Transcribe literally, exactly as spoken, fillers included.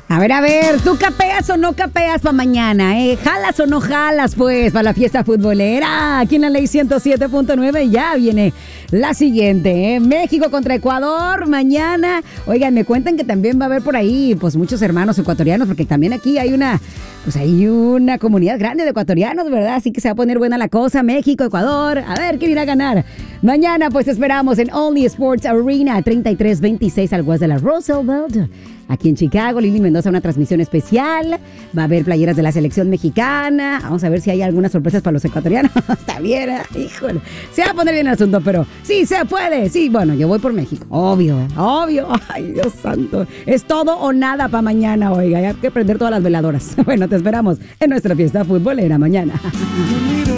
A ver, a ver, ¿tú capeas o no capeas para mañana? ¿Eh? ¿Jalas o no jalas, pues, para la fiesta futbolera? Aquí en la Ley ciento siete punto nueve ya viene la siguiente, ¿eh? México contra Ecuador mañana. Oigan, me cuentan que también va a haber por ahí, pues, muchos hermanos ecuatorianos, porque también aquí hay una, pues, hay una comunidad grande de ecuatorianos, ¿verdad? Así que se va a poner buena la cosa. México, Ecuador, a ver quién irá a ganar. Mañana, pues, esperamos en Only Sports Arena, treinta y tres veintiséis al West de la Roosevelt. Aquí en Chicago, Lili Mendoza, una transmisión especial. Va a haber playeras de la selección mexicana. Vamos a ver si hay algunas sorpresas para los ecuatorianos. Está bien, ¿eh? Híjole. Se va a poner bien el asunto, pero sí, se puede. Sí, bueno, yo voy por México. Obvio, obvio. Ay, Dios santo. Es todo o nada para mañana, oiga. Hay que prender todas las veladoras. Bueno, te esperamos en nuestra fiesta futbolera mañana.